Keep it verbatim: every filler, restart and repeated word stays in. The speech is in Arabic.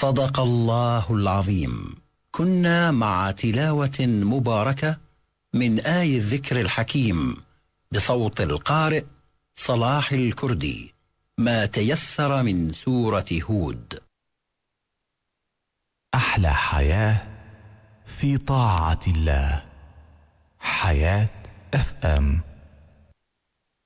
صدق الله العظيم. كنا مع تلاوة مباركة من آي الذكر الحكيم بصوت القارئ صلاح الكردي، ما تيسر من سورة هود. أحلى حياة في طاعة الله. حياة اف ام.